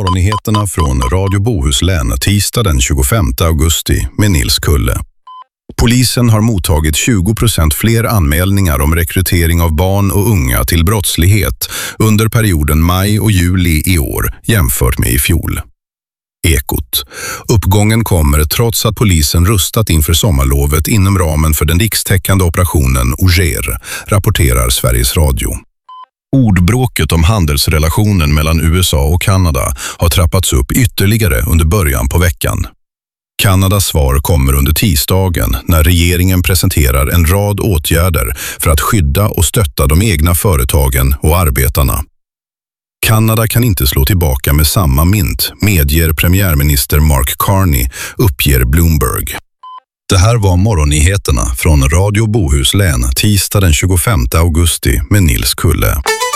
morgonnyheterna från Radio Bohuslän tisdag den 25 augusti med Nils Kulle. Polisen har mottagit 20% fler anmälningar om rekrytering av barn och unga till brottslighet under perioden maj och juli i år jämfört med i fjol. Ekot. Uppgången kommer trots att polisen rustat inför sommarlovet inom ramen för den rikstäckande operationen Auger, rapporterar Sveriges Radio. Ordbråket om handelsrelationen mellan USA och Kanada har trappats upp ytterligare under början på veckan. Kanadas svar kommer under tisdagen när regeringen presenterar en rad åtgärder för att skydda och stötta de egna företagen och arbetarna. Kanada kan inte slå tillbaka med samma mynt, medger premiärminister Mark Carney, uppger Bloomberg. Det här var morgonnyheterna från Radio Bohuslän tisdag den 25 augusti med Nils Kulle.